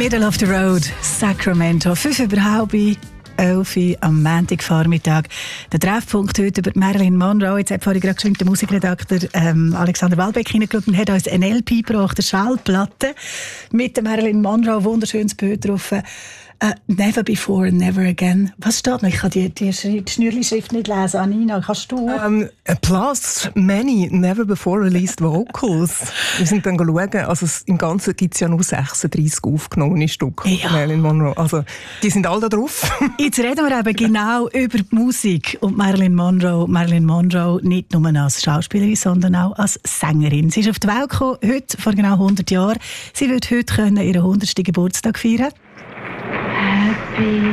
Middle of the Road, Sacramento. 11:05 am Montagvormittag. Der Treffpunkt heute über Marilyn Monroe. Jetzt hat vorhin gerade geschrieben, der Musikredakteur Alexander Walbeck hineingeschaut und hat uns ein LP gebracht, eine Schallplatte mit der Marilyn Monroe. Wunderschönes Bild drauf. Never before, never again. Was steht noch? Ich kann die Schnürli-Schrift nicht lesen. Anina, kannst du? Plus many never before released vocals. Wir sind dann schauen, also im Ganzen gibt es ja nur 36 aufgenommene Stücke von Marilyn Monroe. Also die sind alle da drauf. Jetzt reden wir eben genau über die Musik und Marilyn Monroe. Marilyn Monroe nicht nur als Schauspielerin, sondern auch als Sängerin. Sie ist auf die Welt gekommen, heute, vor genau 100 Jahren. Sie wird heute ihren 100. Geburtstag feiern. Happy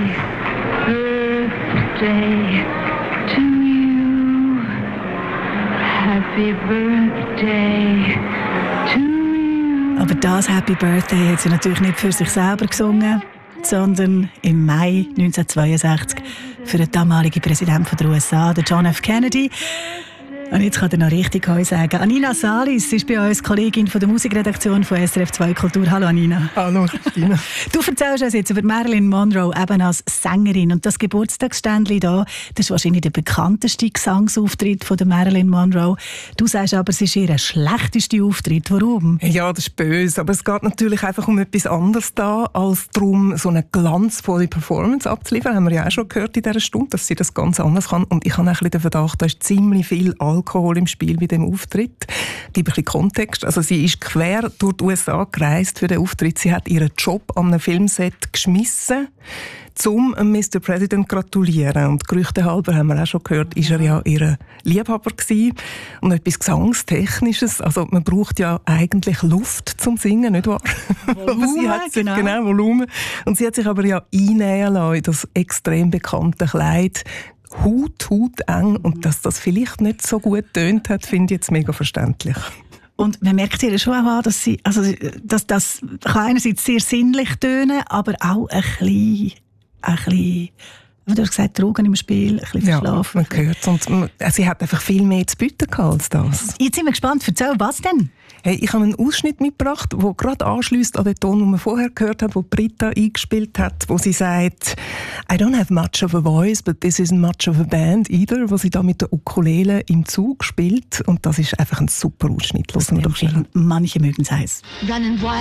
birthday to you. Happy birthday to you. Aber das Happy Birthday hat sie natürlich nicht für sich selber gesungen, sondern im Mai 1962 für den damaligen Präsidenten der USA, den John F. Kennedy. Und jetzt kann er noch richtig Heu sagen. Anina Salis ist bei uns Kollegin von der Musikredaktion von SRF 2 Kultur. Hallo Anina. Hallo Christina. Du erzählst uns jetzt über Marilyn Monroe eben als Sängerin. Und das Geburtstagsständchen da, das ist wahrscheinlich der bekannteste Gesangsauftritt von der Marilyn Monroe. Du sagst aber, es ist ihr schlechtester Auftritt. Warum? Ja, das ist böse. Aber es geht natürlich einfach um etwas anderes da, als darum, so eine glanzvolle Performance abzuliefern. Haben wir ja auch schon gehört in dieser Stunde, dass sie das ganz anders kann. Und ich habe ein bisschen den Verdacht, da ist ziemlich viel Alkohol im Spiel bei dem Auftritt. Ich gebe ein bisschen Kontext. Also sie ist quer durch die USA gereist für den Auftritt. Sie hat ihren Job an einem Filmset geschmissen, um Mr. President gratulieren. Und gerüchtehalber, haben wir auch schon gehört, ist er ja ihr Liebhaber gewesen. Und etwas Gesangstechnisches. Also man braucht ja eigentlich Luft zum Singen, nicht wahr? Volumen, genau, Volumen. Und sie hat sich aber ja einnähen lassen in das extrem bekannte Kleid. Hauteng. Und dass das vielleicht nicht so gut tönt hat, finde ich jetzt mega verständlich. Und man merkt ihr schon auch an, dass sie, also, das kann einerseits sehr sinnlich tönen, aber auch ein bisschen, du hast gesagt, Drogen im Spiel, ein bisschen verschlafen. Ja, man hört es. Und sie hat einfach viel mehr zu bieten als das. Jetzt sind wir gespannt. Erzähl, was denn? Hey, ich habe einen Ausschnitt mitgebracht, der gerade anschliesst an den Ton, den man vorher gehört hat, den Britta eingespielt hat, wo sie sagt, I don't have much of a voice, but this isn't much of a band either, wo sie da mit der Ukulele im Zug spielt. Und das ist einfach ein super Ausschnitt. Manche mögen es heiß.